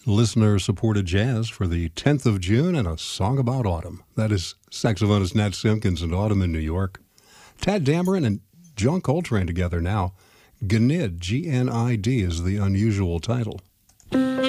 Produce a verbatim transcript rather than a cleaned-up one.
listener-supported jazz for the tenth of June and a song about autumn. That is saxophonist Nat Simpkins and Autumn in New York. Tad Dameron and John Coltrane together now. Gnid, G N I D, is the unusual title.